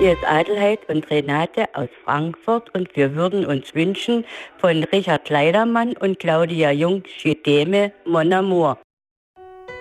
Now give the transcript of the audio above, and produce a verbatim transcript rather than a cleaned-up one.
Hier ist Adelheid und Renate aus Frankfurt und wir würden uns wünschen von Richard Kleidermann und Claudia Jung, Je t'aime, mon amour.